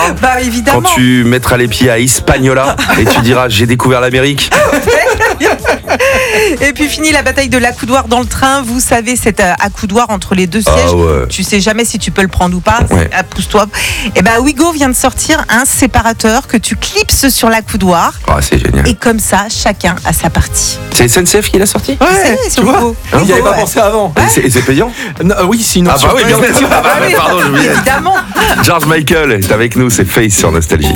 Bah évidemment. Quand tu mettras les pieds à Hispaniola et tu diras j'ai découvert l'Amérique. Et puis fini la bataille de l'accoudoir dans le train. Vous savez, cet accoudoir entre les deux sièges. Ouais. Tu sais jamais si tu peux le prendre ou pas. Ouais. Pousse-toi. Et ben Ouigo vient de sortir un séparateur que tu clipses sur l'accoudoir. Ah, c'est génial. Et comme ça, chacun a sa partie. C'est SNCF qui l'a sorti? C'est tu vois, Ouigo. il n'y avait pas Ouais. pensé avant. Et c'est payant? Oui, c'est une option. Ah bah oui, bien sûr. Ah oui, Pardon, je oubliais. évidemment. George Michael est avec nous, c'est Face sur Nostalgie.